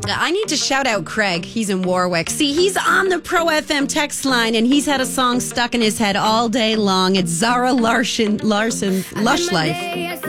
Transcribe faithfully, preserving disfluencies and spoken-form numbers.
I need to shout out Craig. He's in Warwick. See, he's on the Pro F M text line, and he's had a song stuck in his head all day long. It's Zara Larson, Larson, Lush Life.